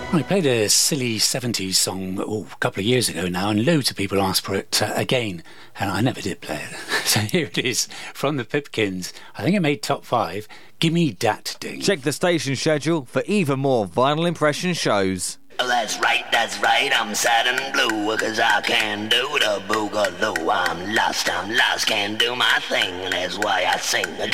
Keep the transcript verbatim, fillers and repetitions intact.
I played a silly seventies song oh, a couple of years ago now, and loads of people asked for it uh, again, and I never did play it. So here it is, from the Pipkins. I think it made top five. Gimme Dat Ding. Check the station schedule for even more Vinyl Impression shows. Oh, that's right, that's right, I'm sad and blue, cause I can't do the boogaloo. I'm lost, I'm lost, can't do my thing, and that's why I sing.